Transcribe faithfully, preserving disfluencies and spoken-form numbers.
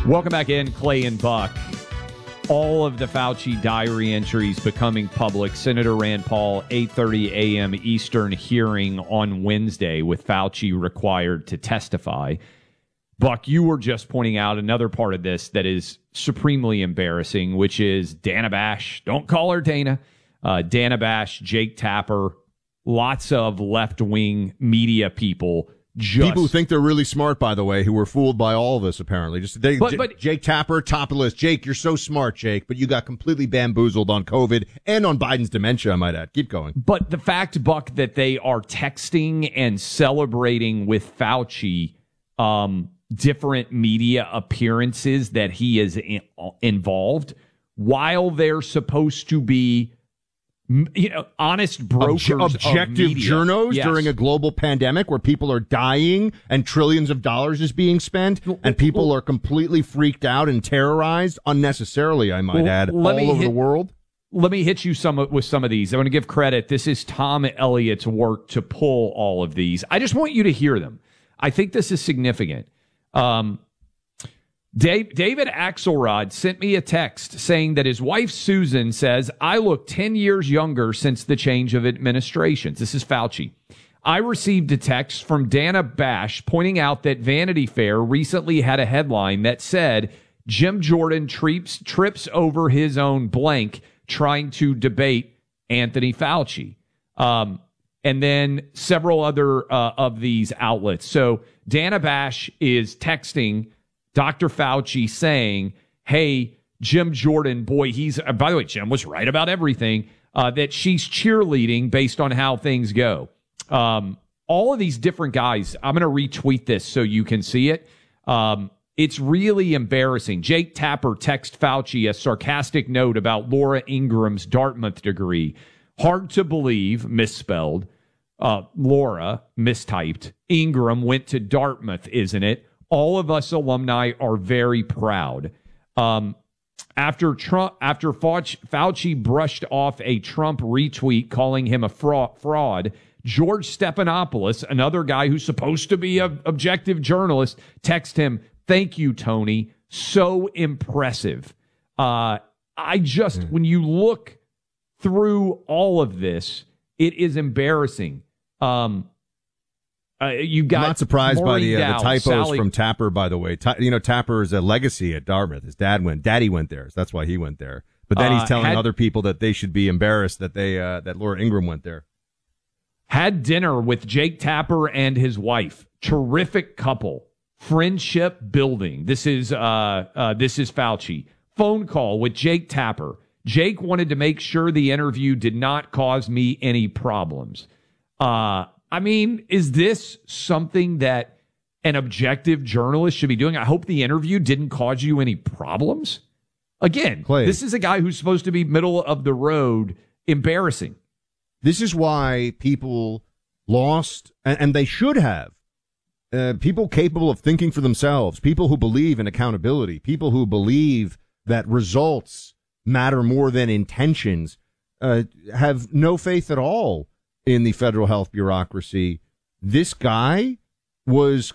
Welcome back in, Clay and Buck. All of the Fauci diary entries becoming public. Senator Rand Paul, eight thirty a.m. Eastern hearing on Wednesday with Fauci required to testify. Buck, you were just pointing out another part of this that is supremely embarrassing, which is Dana Bash. Don't call her Dana. Uh, Dana Bash, Jake Tapper, lots of left-wing media people. Just, People who think they're really smart, by the way, who were fooled by all of this, apparently. Just they, but, J- but, Jake Tapper, top of the list. Jake, you're so smart, Jake, but you got completely bamboozled on COVID and on Biden's dementia, I might add. Keep going. But the fact, Buck, that they are texting and celebrating with Fauci um, different media appearances that he is in, involved while they're supposed to be, you know, honest brokers, Obje- objective of media. journos Yes. during a global pandemic where people are dying and trillions of dollars is being spent and people are completely freaked out and terrorized unnecessarily, I might well, add, all over hit, the world. Let me hit you some with some of these. I want to give credit. This is Tom Elliott's work to pull all of these. I just want you to hear them. I think this is significant. Um, Dave, David Axelrod sent me a text saying that his wife, Susan, says, I look ten years younger since the change of administrations. This is Fauci. I received a text from Dana Bash pointing out that Vanity Fair recently had a headline that said, Jim Jordan trips, trips over his own blank trying to debate Anthony Fauci. Um, and then several other uh, of these outlets. So Dana Bash is texting Doctor Fauci saying, hey, Jim Jordan, boy, he's, uh, by the way, Jim was right about everything, uh, that she's cheerleading based on how things go. Um, all of these different guys, I'm going to retweet this so you can see it. Um, it's really embarrassing. Jake Tapper text Fauci a sarcastic note about Laura Ingram's Dartmouth degree. Hard to believe, misspelled. Uh, Laura, mistyped. Ingram went to Dartmouth, isn't it? All of us alumni are very proud. Um, after Trump, after Fauci, Fauci brushed off a Trump retweet calling him a fraud, fraud, George Stephanopoulos, another guy who's supposed to be an objective journalist, text him, thank you, Tony. So impressive. Uh, I just, mm. when you look through all of this, it is embarrassing. Um, Uh, you got I'm not surprised by the, uh, the typos Sally. from Tapper, by the way. Ta- you know, Tapper is a legacy at Dartmouth. His dad went, daddy went there. So that's why he went there. But then Uh, he's telling had, other people that they should be embarrassed that they, uh, that Laura Ingram went there. Had dinner with Jake Tapper and his wife. Terrific couple. Friendship building. This is, uh, uh, this is Fauci. Phone call with Jake Tapper. Jake wanted to make sure the interview did not cause me any problems. Uh, I mean, is this something that an objective journalist should be doing? I hope the interview didn't cause you any problems. Again, Clay, this is a guy who's supposed to be middle of the road. Embarrassing. This is why people lost, and, and they should have, uh, people capable of thinking for themselves, people who believe in accountability, people who believe that results matter more than intentions, uh, have no faith at all in the federal health bureaucracy. This guy was